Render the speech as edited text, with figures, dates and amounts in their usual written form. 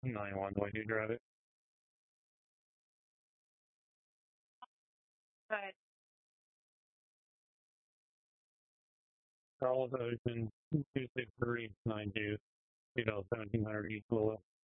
91, the way you drive it. But Carlos Ocean, 263, 92, 1700 East Louisville.